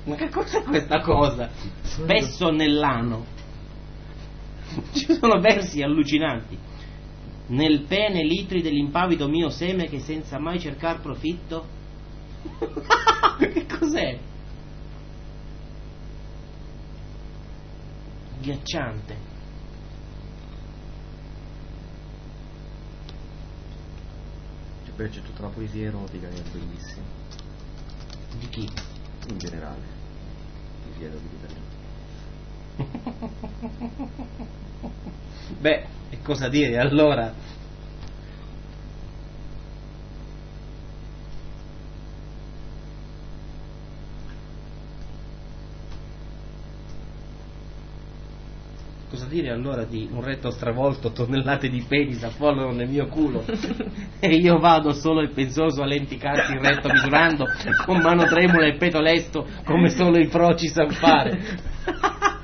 Ma che cos'è questa cosa? Spesso nell'ano. Ci sono versi allucinanti. Nel pene litri dell'impavido mio seme che senza mai cercar profitto. Che cos'è? Ghiacciante. E poi c'è tutta la poesia erotica che è bellissima. Di chi? In generale. Poesia erotica italiana. Beh, e cosa dire allora? Cosa dire allora di un retto stravolto, tonnellate di peni s'affollano nel mio culo e io vado solo e pensoso a lenti calci il retto misurando con mano tremula e petto lesto come solo i froci san fare.